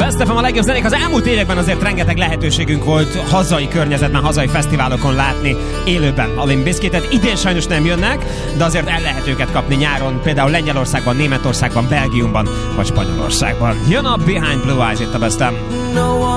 Best FM a legjobb zenék. Az elmúlt években azért rengeteg lehetőségünk volt hazai környezetben, hazai fesztiválokon látni élőben a Limp Bizkitet. Idén sajnos nem jönnek, de azért el lehet őket kapni nyáron, például Lengyelországban, Németországban, Belgiumban vagy Spanyolországban. Jön a Behind Blue Eyes itt a Best FM.